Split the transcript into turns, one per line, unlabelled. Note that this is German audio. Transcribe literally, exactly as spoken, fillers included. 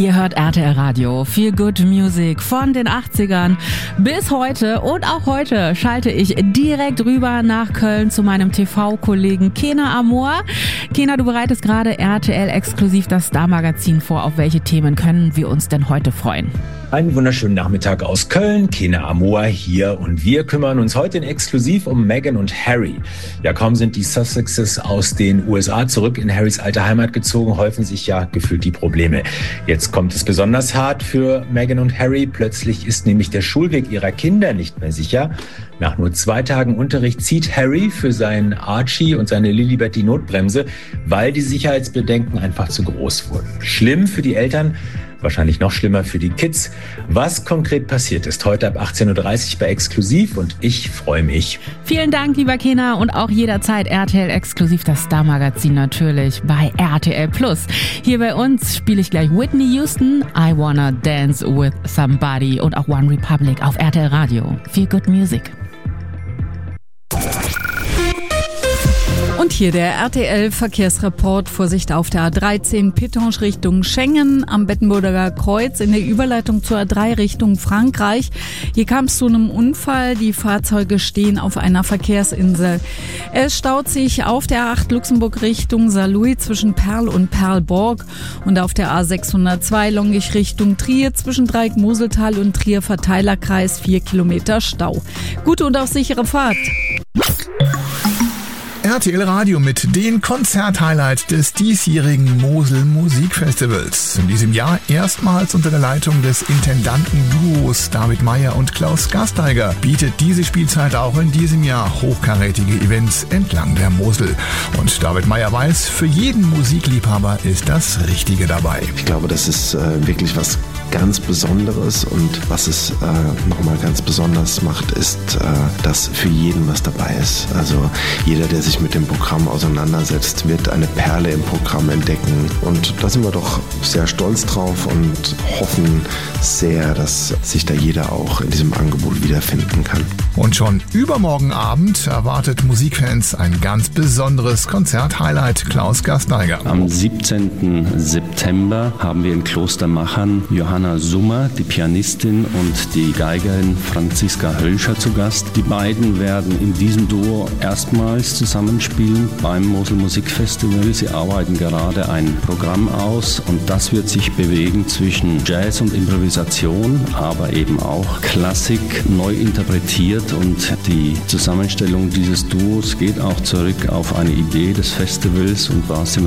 Ihr hört R T L Radio, Feel Good Music von den achtzigern bis heute. Und auch heute schalte ich direkt rüber nach Köln zu meinem T V-Kollegen Kena Amor. Kena, du bereitest gerade R T L exklusiv das Star-Magazin vor. Auf welche Themen können wir uns denn heute freuen?
Einen wunderschönen Nachmittag aus Köln, Kena Amor hier und wir kümmern uns heute in exklusiv um Meghan und Harry. Ja, kaum sind die Sussexes aus den U S A zurück in Harrys alte Heimat gezogen, häufen sich ja gefühlt die Probleme. Jetzt kommt es besonders hart für Meghan und Harry. Plötzlich ist nämlich der Schulweg ihrer Kinder nicht mehr sicher. Nach nur zwei Tagen Unterricht zieht Harry für seinen Archie und seine Lilibet die Notbremse, weil die Sicherheitsbedenken einfach zu groß wurden. Schlimm für die Eltern, wahrscheinlich noch schlimmer für die Kids. Was konkret passiert ist, heute ab achtzehn Uhr dreißig bei Exklusiv und ich freue mich.
Vielen Dank, lieber Kena, und auch jederzeit R T L exklusiv das Star-Magazin natürlich bei R T L Plus. Hier bei uns spiele ich gleich Whitney Houston, I Wanna Dance With Somebody und auch One Republic auf R T L Radio. Feel Good Music.
Und hier der R T L-Verkehrsreport. Vorsicht auf der A dreizehn Pittange Richtung Schengen, am Bettenburger Kreuz in der Überleitung zur A drei Richtung Frankreich. Hier kam es zu einem Unfall. Die Fahrzeuge stehen auf einer Verkehrsinsel. Es staut sich auf der A acht Luxemburg Richtung Saarlouis zwischen Perl und Perlborg und auf der A sechshundertzwei Longich Richtung Trier zwischen Dreieck Moseltal und Trier Verteilerkreis vier Kilometer Stau. Gute und auch sichere Fahrt.
R T L Radio mit den Konzert-Highlights des diesjährigen Mosel Musikfestivals. In diesem Jahr erstmals unter der Leitung des Intendanten-Duos David Meyer und Klaus Gasteiger bietet diese Spielzeit auch in diesem Jahr hochkarätige Events entlang der Mosel. Und David Meyer weiß, für jeden Musikliebhaber ist das Richtige dabei.
Ich glaube, das ist äh, wirklich was ganz Besonderes und was es äh, nochmal ganz besonders macht, ist, äh, dass für jeden was dabei ist. Also jeder, der sich mit dem Programm auseinandersetzt, wird eine Perle im Programm entdecken und da sind wir doch sehr stolz drauf und hoffen sehr, dass sich da jeder auch in diesem Angebot wiederfinden kann.
Und schon übermorgen Abend erwartet Musikfans ein ganz besonderes Konzert-Highlight. Klaus Gasteiger.
Am siebzehnten September haben wir in Klostermachern Johanna Summer, die Pianistin, und die Geigerin Franziska Hölscher zu Gast. Die beiden werden in diesem Duo erstmals zusammenspielen beim Mosel Musikfestival. Sie arbeiten gerade ein Programm aus und das wird sich bewegen zwischen Jazz und Improvisation, aber eben auch Klassik neu interpretiert. Und die Zusammenstellung dieses Duos geht auch zurück auf eine Idee des Festivals und war